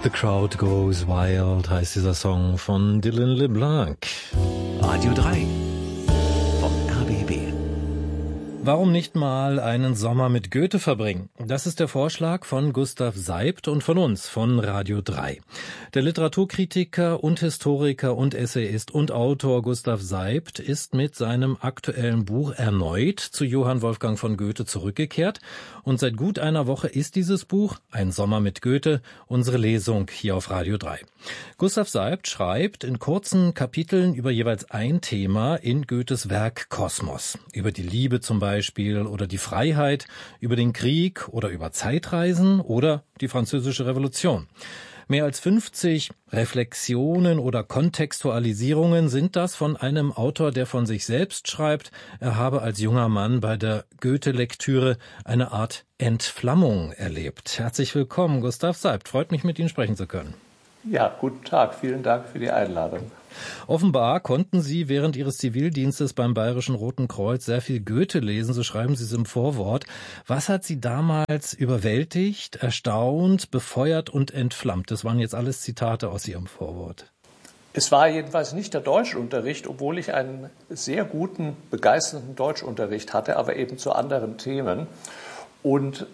The Crowd Goes Wild heißt dieser Song von Dylan LeBlanc. Radio 3 vom RBB. Warum nicht mal einen Sommer mit Goethe verbringen? Das ist der Vorschlag von Gustav Seibt und von uns, von Radio 3. Der Literaturkritiker und Historiker und Essayist und Autor Gustav Seibt ist mit seinem aktuellen Buch erneut zu Johann Wolfgang von Goethe zurückgekehrt. Und seit gut einer Woche ist dieses Buch, Ein Sommer mit Goethe, unsere Lesung hier auf Radio 3. Gustav Seibt schreibt in kurzen Kapiteln über jeweils ein Thema in Goethes Werk Kosmos. Über die Liebe zum Beispiel oder die Freiheit, über den Krieg oder über Zeitreisen oder die Französische Revolution. Mehr als 50 Reflexionen oder Kontextualisierungen sind das von einem Autor, der von sich selbst schreibt, er habe als junger Mann bei der Goethe-Lektüre eine Art Entflammung erlebt. Herzlich willkommen, Gustav Seibt. Freut mich, mit Ihnen sprechen zu können. Ja, guten Tag. Vielen Dank für die Einladung. Offenbar konnten Sie während Ihres Zivildienstes beim Bayerischen Roten Kreuz sehr viel Goethe lesen, so schreiben Sie es im Vorwort. Was hat Sie damals überwältigt, erstaunt, befeuert und entflammt? Das waren jetzt alles Zitate aus Ihrem Vorwort. Es war jedenfalls nicht der Deutschunterricht, obwohl ich einen sehr guten, begeisternden Deutschunterricht hatte, aber eben zu anderen Themen. Und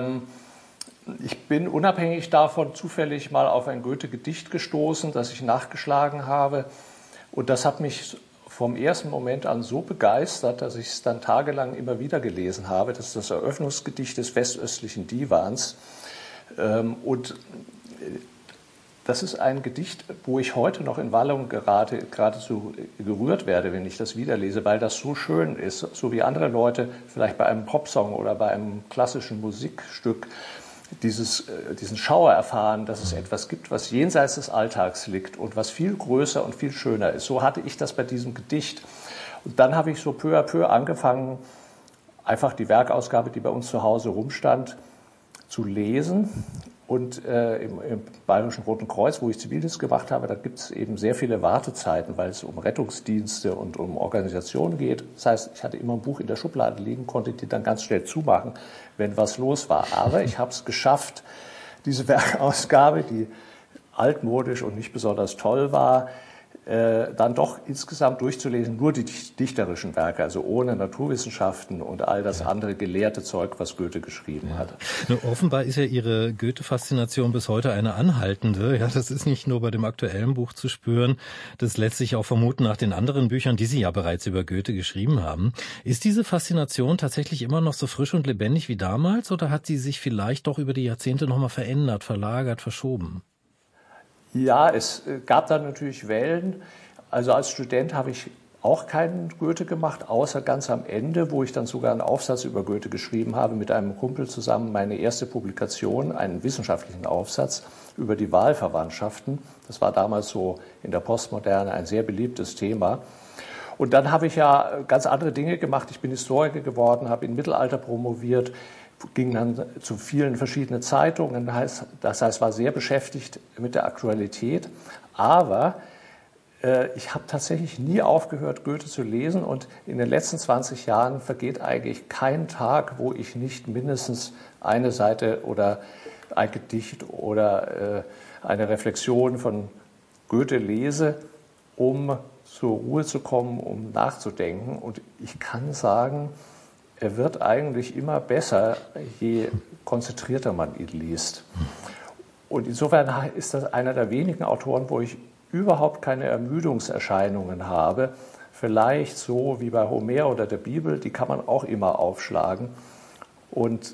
ich bin unabhängig davon zufällig mal auf ein Goethe-Gedicht gestoßen, das ich nachgeschlagen habe. Und das hat mich vom ersten Moment an so begeistert, dass ich es dann tagelang immer wieder gelesen habe. Das ist das Eröffnungsgedicht des Westöstlichen Divans. Und das ist ein Gedicht, wo ich heute noch in Wallung geradezu gerührt werde, wenn ich das wieder lese, weil das so schön ist, so wie andere Leute vielleicht bei einem Popsong oder bei einem klassischen Musikstück diesen Schauer erfahren, dass es etwas gibt, was jenseits des Alltags liegt und was viel größer und viel schöner ist. So hatte ich das bei diesem Gedicht. Und dann habe ich so peu à peu angefangen, einfach die Werkausgabe, die bei uns zu Hause rumstand, zu lesen. Und im Bayerischen Roten Kreuz, wo ich Zivildienst gemacht habe, da gibt es eben sehr viele Wartezeiten, weil es um Rettungsdienste und um Organisationen geht. Das heißt, ich hatte immer ein Buch in der Schublade liegen, konnte die dann ganz schnell zumachen, wenn was los war. Aber ich habe es geschafft, diese Werkausgabe, die altmodisch und nicht besonders toll war, dann doch insgesamt durchzulesen, nur die dichterischen Werke, also ohne Naturwissenschaften und all das andere gelehrte Zeug, was Goethe geschrieben hat. Nur offenbar ist ja Ihre Goethe-Faszination bis heute eine anhaltende. Ja, das ist nicht nur bei dem aktuellen Buch zu spüren, das lässt sich auch vermuten nach den anderen Büchern, die Sie ja bereits über Goethe geschrieben haben. Ist diese Faszination tatsächlich immer noch so frisch und lebendig wie damals oder hat sie sich vielleicht doch über die Jahrzehnte nochmal verändert, verlagert, verschoben? Ja, es gab dann natürlich Wellen. Also als Student habe ich auch keinen Goethe gemacht, außer ganz am Ende, wo ich dann sogar einen Aufsatz über Goethe geschrieben habe, mit einem Kumpel zusammen meine erste Publikation, einen wissenschaftlichen Aufsatz über die Wahlverwandtschaften. Das war damals so in der Postmoderne ein sehr beliebtes Thema. Und dann habe ich ja ganz andere Dinge gemacht. Ich bin Historiker geworden, habe im Mittelalter promoviert, ging dann zu vielen verschiedenen Zeitungen, das heißt, war sehr beschäftigt mit der Aktualität, aber ich habe tatsächlich nie aufgehört, Goethe zu lesen und in den letzten 20 Jahren vergeht eigentlich kein Tag, wo ich nicht mindestens eine Seite oder ein Gedicht oder eine Reflexion von Goethe lese, um zur Ruhe zu kommen, um nachzudenken. Und ich kann sagen, er wird eigentlich immer besser, je konzentrierter man ihn liest. Und insofern ist das einer der wenigen Autoren, wo ich überhaupt keine Ermüdungserscheinungen habe. Vielleicht so wie bei Homer oder der Bibel, die kann man auch immer aufschlagen. Und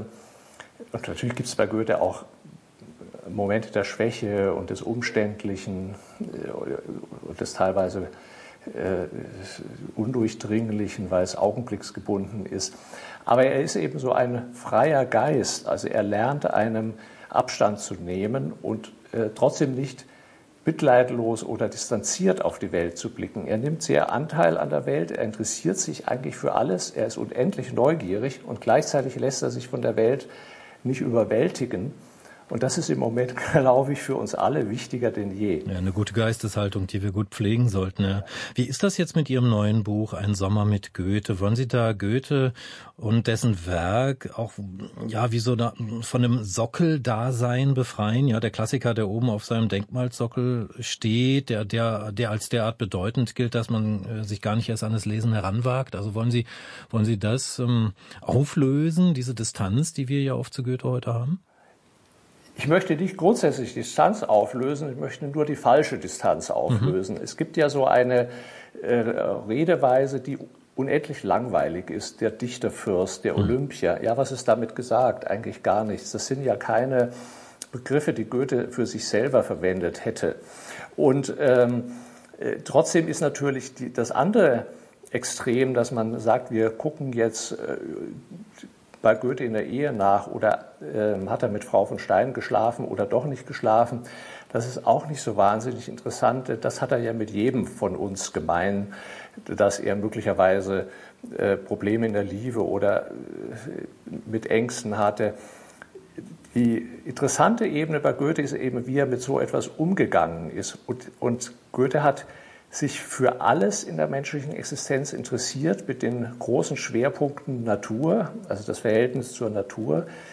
natürlich gibt es bei Goethe auch Momente der Schwäche und des Umständlichen und des teilweise undurchdringlichen, weil es augenblicksgebunden ist. Aber er ist eben so ein freier Geist. Also er lernt einem Abstand zu nehmen und trotzdem nicht mitleidlos oder distanziert auf die Welt zu blicken. Er nimmt sehr Anteil an der Welt, er interessiert sich eigentlich für alles, er ist unendlich neugierig und gleichzeitig lässt er sich von der Welt nicht überwältigen. Und das ist im Moment, glaube ich, für uns alle wichtiger denn je. Ja, eine gute Geisteshaltung, die wir gut pflegen sollten. Ja. Wie ist das jetzt mit Ihrem neuen Buch, Ein Sommer mit Goethe? Wollen Sie da Goethe und dessen Werk auch ja wie so von einem Sockeldasein befreien? Ja, der Klassiker, der oben auf seinem Denkmalsockel steht, der als derart bedeutend gilt, dass man sich gar nicht erst an das Lesen heranwagt. Also wollen Sie das auflösen, diese Distanz, die wir ja oft zu Goethe heute haben? Ich möchte nicht grundsätzlich Distanz auflösen, ich möchte nur die falsche Distanz auflösen. Es gibt ja so eine Redeweise, die unendlich langweilig ist, der Dichterfürst, der Olympia. Ja, was ist damit gesagt? Eigentlich gar nichts. Das sind ja keine Begriffe, die Goethe für sich selber verwendet hätte. Und trotzdem ist natürlich das andere Extrem, dass man sagt, wir gucken jetzt bei Goethe in der Ehe nach oder hat er mit Frau von Stein geschlafen oder doch nicht geschlafen. Das ist auch nicht so wahnsinnig interessant. Das hat er ja mit jedem von uns gemein, dass er möglicherweise Probleme in der Liebe oder mit Ängsten hatte. Die interessante Ebene bei Goethe ist eben, wie er mit so etwas umgegangen ist. Und Goethe hat sich für alles in der menschlichen Existenz interessiert, mit den großen Schwerpunkten Natur, also das Verhältnis zur Natur,